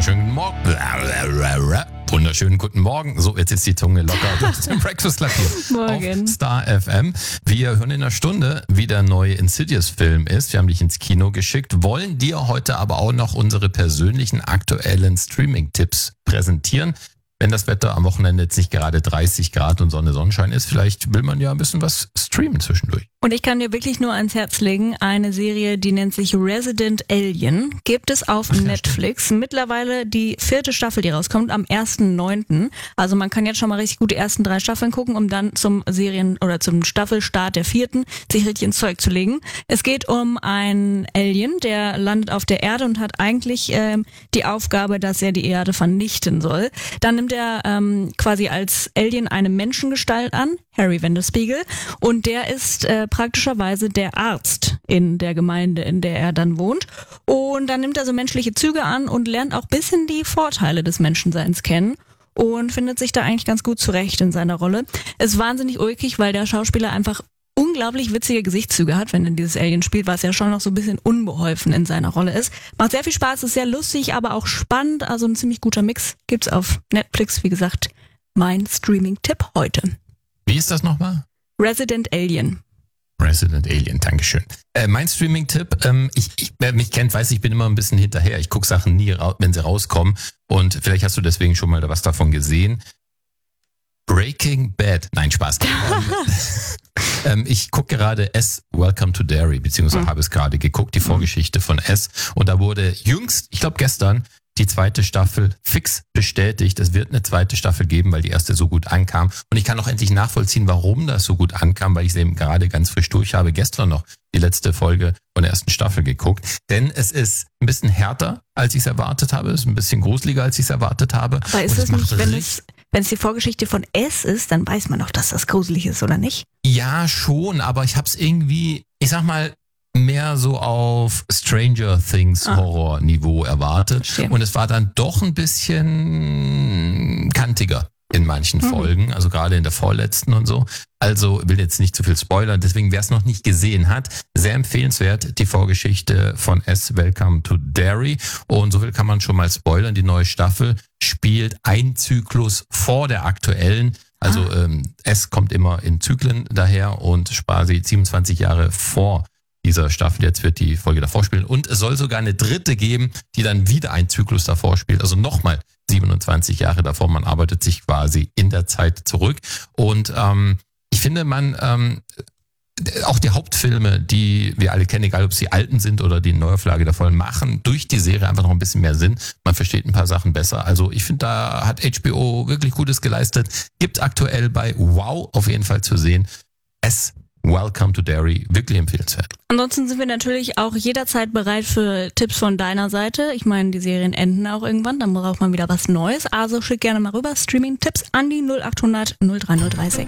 Wunderschönen guten Morgen. Wunderschönen guten Morgen. So, jetzt ist die Zunge locker. Das ist der Breakfast Club hier Morgen. auf Star FM. Wir hören in einer Stunde, wie der neue Insidious-Film ist. Wir haben dich ins Kino geschickt, wollen dir heute aber auch noch unsere persönlichen aktuellen Streaming-Tipps präsentieren. Wenn das Wetter am Wochenende jetzt nicht gerade 30 Grad und Sonnenschein ist, vielleicht will man ja ein bisschen was streamen zwischendurch. Und ich kann dir wirklich nur ans Herz legen, eine Serie, die nennt sich Resident Alien, gibt es auf Netflix. Mittlerweile die 4. Staffel, die rauskommt, am 1.9. Also man kann jetzt schon mal richtig gut die ersten 3 Staffeln gucken, um dann zum zum Staffelstart der 4. sich richtig ins Zeug zu legen. Es geht um einen Alien, der landet auf der Erde und hat eigentlich die Aufgabe, dass er die Erde vernichten soll. Dann nimmt er quasi als Alien eine Menschengestalt an, Harry Vanderspiegel, und der ist praktischerweise der Arzt in der Gemeinde, in der er dann wohnt. Und dann nimmt er so menschliche Züge an und lernt auch ein bisschen die Vorteile des Menschenseins kennen und findet sich da eigentlich ganz gut zurecht in seiner Rolle. Ist wahnsinnig ulkig, weil der Schauspieler einfach unglaublich witzige Gesichtszüge hat, wenn er dieses Alien spielt, was ja schon noch so ein bisschen unbeholfen in seiner Rolle ist. Macht sehr viel Spaß, ist sehr lustig, aber auch spannend, also ein ziemlich guter Mix. Gibt's auf Netflix, wie gesagt, mein Streaming-Tipp heute. Wie ist das nochmal? Resident Alien. Resident Alien, Dankeschön. Mein Streaming-Tipp, wer mich kennt, weiß, ich bin immer ein bisschen hinterher. Ich gucke Sachen nie, wenn sie rauskommen. Und vielleicht hast du deswegen schon mal was davon gesehen. Breaking Bad. Nein, Spaß. Ich gucke gerade S, Welcome to Derry, beziehungsweise habe es gerade geguckt, die Vorgeschichte von S. Und da wurde jüngst, ich glaube gestern, die 2. Staffel fix bestätigt. Es wird eine 2. Staffel geben, weil die erste so gut ankam. Und ich kann auch endlich nachvollziehen, warum das so gut ankam, weil ich es eben gerade ganz frisch durch habe. Gestern noch die letzte Folge von der 1. Staffel geguckt. Denn es ist ein bisschen härter, als ich es erwartet habe. Es ist ein bisschen gruseliger, als ich es erwartet habe. Aber ist es nicht, wenn es die Vorgeschichte von S ist, dann weiß man doch, dass das gruselig ist, oder nicht? Ja, schon, aber ich habe es irgendwie, ich sag mal, mehr so auf Stranger Things Horror-Niveau erwartet. Verstehe. Und es war dann doch ein bisschen kantiger in manchen Folgen, also gerade in der vorletzten und so. Also will jetzt nicht zu viel spoilern, deswegen wer es noch nicht gesehen hat, sehr empfehlenswert, die Vorgeschichte von S, Welcome to Derry. Und so viel kann man schon mal spoilern, die neue Staffel spielt ein Zyklus vor der aktuellen. Also S kommt immer in Zyklen daher und quasi 27 Jahre vor dieser Staffel. Jetzt wird die Folge davor spielen. Und es soll sogar eine 3. geben, die dann wieder einen Zyklus davor spielt. Also nochmal 27 Jahre davor. Man arbeitet sich quasi in der Zeit zurück. Und ich finde, auch die Hauptfilme, die wir alle kennen, egal ob sie alten sind oder die Neuauflage davon, machen durch die Serie einfach noch ein bisschen mehr Sinn. Man versteht ein paar Sachen besser. Also ich finde, da hat HBO wirklich Gutes geleistet. Gibt aktuell bei Wow auf jeden Fall zu sehen. Welcome to Derry, wirklich empfehlenswert. Ansonsten sind wir natürlich auch jederzeit bereit für Tipps von deiner Seite. Ich meine, die Serien enden auch irgendwann, dann braucht man wieder was Neues. Also schick gerne mal rüber Streaming-Tipps an die 0800 03030.